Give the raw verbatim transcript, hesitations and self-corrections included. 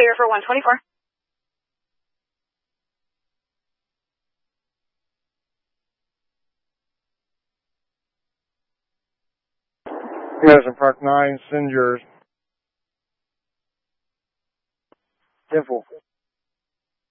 Clear for one twenty-four. Madison Park nine, send your info.